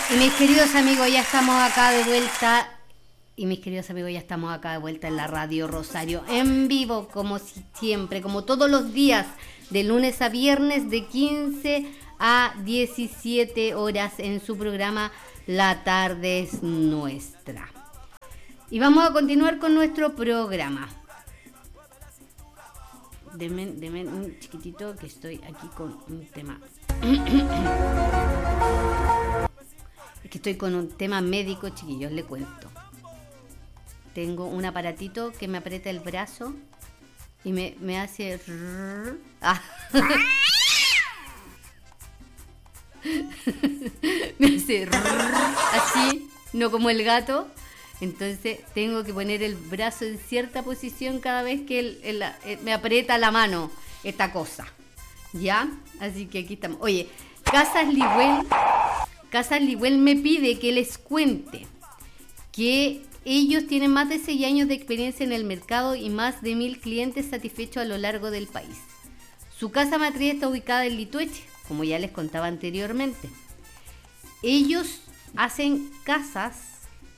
Y mis queridos amigos, ya estamos acá de vuelta. Y mis queridos amigos, ya estamos acá de vuelta en la Radio Rosario, en vivo, como siempre, como todos los días, de lunes a viernes, de 15 a 17 horas, en su programa La Tarde es Nuestra. Y vamos a continuar con nuestro programa. Deme un chiquitito, que estoy aquí con un tema. Es que estoy con un tema médico, chiquillos, le cuento. Tengo un aparatito que me aprieta el brazo y me hace... me hace así, no como el gato. Entonces tengo que poner el brazo en cierta posición cada vez que me aprieta la mano esta cosa. ¿Ya? Así que aquí estamos. Oye, Casas Ligüel me pide que les cuente que ellos tienen más de 6 años de experiencia en el mercado y más de 1.000 clientes satisfechos a lo largo del país. Su casa matriz está ubicada en Litueche, como ya les contaba anteriormente. Ellos hacen casas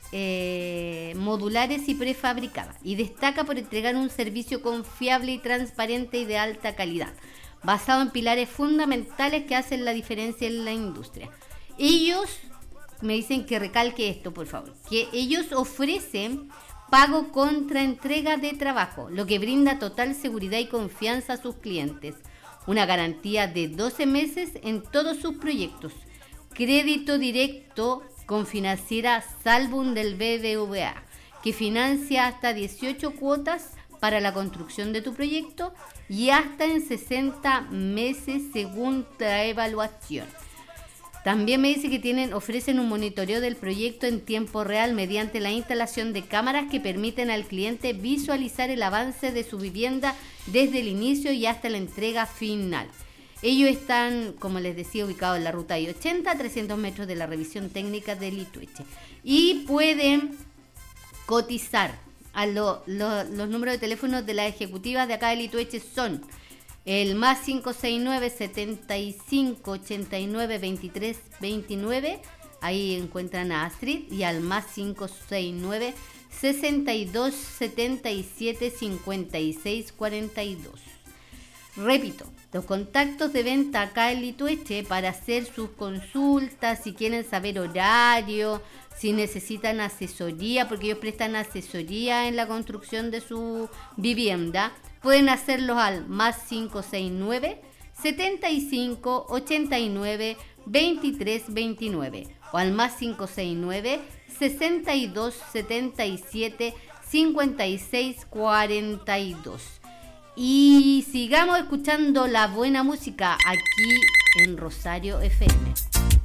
modulares y prefabricadas, y destaca por entregar un servicio confiable y transparente y de alta calidad, basado en pilares fundamentales que hacen la diferencia en la industria. Ellos me dicen que recalque esto, por favor, que ellos ofrecen pago contra entrega de trabajo, lo que brinda total seguridad y confianza a sus clientes, una garantía de 12 meses en todos sus proyectos, crédito directo con financiera Salbun del BBVA, que financia hasta 18 cuotas para la construcción de tu proyecto y hasta en 60 meses según la evaluación. También me dice que ofrecen un monitoreo del proyecto en tiempo real mediante la instalación de cámaras que permiten al cliente visualizar el avance de su vivienda desde el inicio y hasta la entrega final. Ellos están, como les decía, ubicados en la ruta I-80, a 300 metros de la revisión técnica de Litueche. Y pueden cotizar a los números de teléfono de las ejecutivas de acá de Litueche son el más 569 75 89 23 29, ahí encuentran a Astrid, y al más 569 62 77 56 42. Repito, los contactos de venta acá en Litueche para hacer sus consultas, si quieren saber horario, si necesitan asesoría, porque ellos prestan asesoría en la construcción de su vivienda, pueden hacerlo al más 569 75 89 23 29 o al más 569 62 77 56 42. Y sigamos escuchando la buena música aquí en Rosario FM.